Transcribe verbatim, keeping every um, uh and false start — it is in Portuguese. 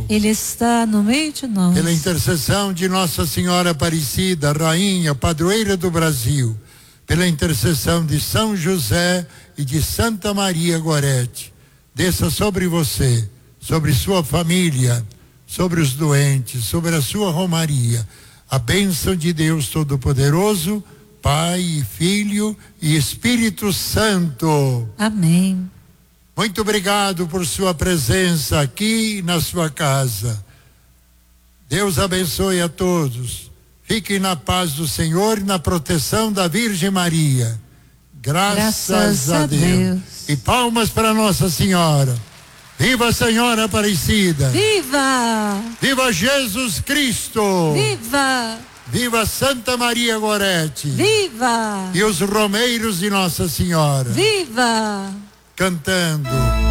Ele está no meio de nós. Pela intercessão de Nossa Senhora Aparecida, Rainha, Padroeira do Brasil, pela intercessão de São José e de Santa Maria Gorete, desça sobre você, sobre sua família, sobre os doentes, sobre a sua romaria, a bênção de Deus Todo-Poderoso, Pai, Filho e Espírito Santo. Amém. Muito obrigado por sua presença aqui na sua casa. Deus abençoe a todos. Fiquem na paz do Senhor e na proteção da Virgem Maria. Graças, Graças a, a Deus. Deus. E palmas para Nossa Senhora. Viva a Senhora Aparecida. Viva! Viva Jesus Cristo. Viva! Viva Santa Maria Gorete. Viva! E os romeiros de Nossa Senhora. Viva! Cantando.